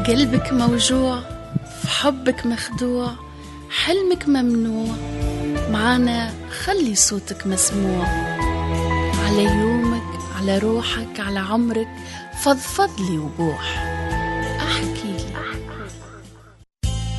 قلبك موجوع، في حبك مخدوع، حلمك ممنوع، معانا خلي صوتك مسموع. على يومك، على روحك، على عمرك، فضفضلي وبوح.